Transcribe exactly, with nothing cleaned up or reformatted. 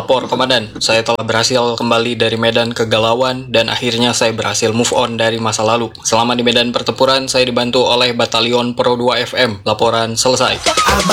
Lapor komandan, saya telah berhasil kembali dari medan kegalauan dan akhirnya saya berhasil move on dari masa lalu. Selama di medan pertempuran, saya dibantu oleh Batalion Pro dua F M. Laporan selesai.